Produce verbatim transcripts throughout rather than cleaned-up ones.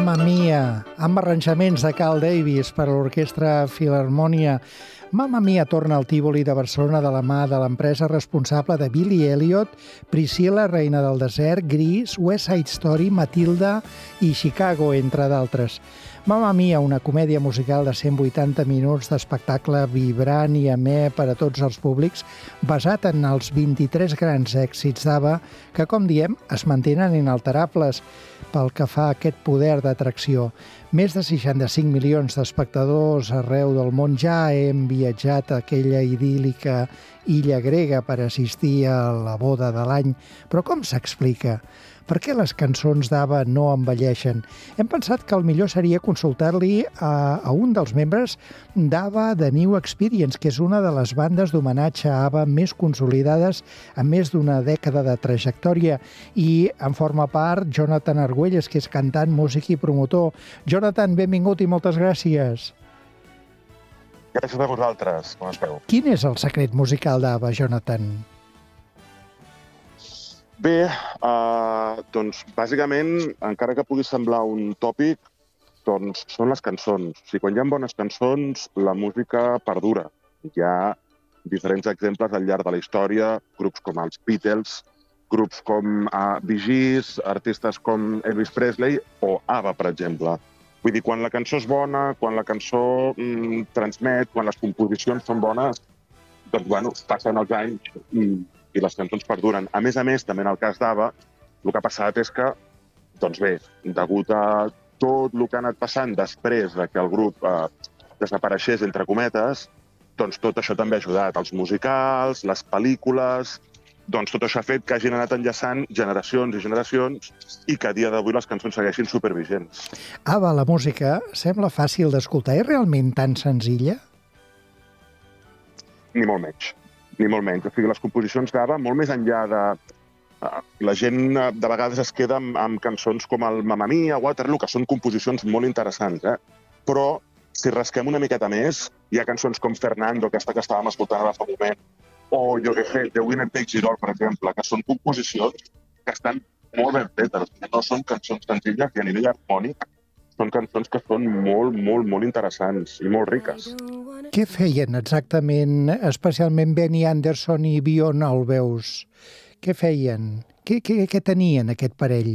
Mamma Mia, amb arranjaments de Carl Davis per a l'Orquestra Filharmònia. Mamma Mia torna al Tívoli de Barcelona de la mà de l'empresa responsable de Billy Elliot, Priscilla, Reina del Desert, Grease, West Side Story, Matilda i Chicago, entre d'altres. Mamma Mia, una comèdia musical de cent vuitanta minuts d'espectacle vibrant i amè per a tots els públics, basat en els vint-i-tres grans èxits d'ABBA que, com diem, es mantenen inalterables pel que fa a aquest poder d'atracció. Més de seixanta-cinc milions d'espectadors arreu del món ja hem viatjat a aquella idíl·lica illa grega per assistir a la boda de l'any. Però com s'explica? Per què les cançons d'ABBA no envelleixen? Hem pensat que el millor seria consultar-li a, a un dels membres d'ABBA The New Experience, que és una de les bandes d'homenatge a ABBA més consolidades amb més d'una dècada de trajectòria. I en forma part Jonathan Argüelles, que és cantant, músic i promotor. Jonathan, benvingut i moltes gràcies. Gràcies a vosaltres, com esteu? Quin és el secret musical d'ABBA, Jonathan? Bé, uh, doncs, bàsicament, encara que pugui semblar un tòpic, doncs són les cançons. O sigui, quan hi ha bones cançons, la música perdura. Hi ha diferents exemples al llarg de la història, grups com els Beatles, grups com uh, Bee Gees, artistes com Elvis Presley o ABBA, per exemple. Vull dir, quan la cançó és bona, quan la cançó mm, transmet, quan les composicions són bones, doncs, bueno, passen els anys i... i les cançons perduren. A més a més, també en el cas d'ABBA, el que ha passat és que, doncs bé, degut a tot el que ha anat passant després de que el grup eh, desapareixés, entre cometes, doncs tot això també ha ajudat. Els musicals, les pel·lícules, doncs tot això ha fet que hagin anat enllaçant generacions i generacions i que a dia d'avui les cançons segueixin supervigents. ABBA, la música, sembla fàcil d'escoltar. És realment tan senzilla? Ni molt menys. Ni molt menys. O sigui, les composicions d'ABBA, molt més enllà de... Uh, la gent uh, de vegades es queda amb, amb cançons com el Mamma Mia, Waterloo, que són composicions molt interessants, eh? Però, si rasquem una miqueta més, hi ha cançons com Fernando, aquesta que estàvem escoltant ara fa un moment, o, jo què sé, The Winner Takes It All, per exemple, que són composicions que estan molt ben fetes. No són cançons senzilles i a nivell harmònic són cançons que són molt, molt, molt interessants i molt riques. Què feien exactament, especialment Benny Andersson i Björn Ulvaeus? Què feien? Què, què, què tenien aquest parell?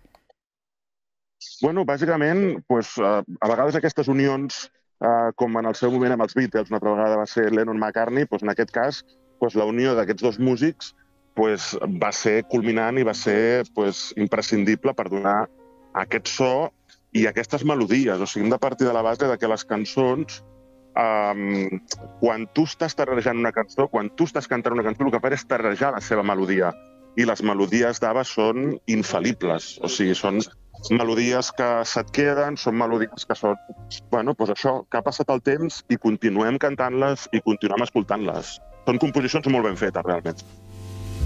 Bueno, bàsicament, doncs, a vegades aquestes unions, com en el seu moment amb els Beatles, una altra vegada va ser Lennon-McCartney, doncs en aquest cas, doncs, la unió d'aquests dos músics doncs, va ser culminant i va ser doncs, imprescindible per donar aquest so i aquestes melodies. O sigui, hem de partir de la base de que les cançons, um, quan tu estàs tarrejant una cançó, quan tu estàs cantant una cançó, el que fa és tarrejar la seva melodia. I les melodies d'ABBA són infal·libles. O sigui, són melodies que se't queden, són melodies que són... Bueno, doncs això, que ha passat el temps i continuem cantant-les i continuem escoltant-les. Són composicions molt ben fetes, realment.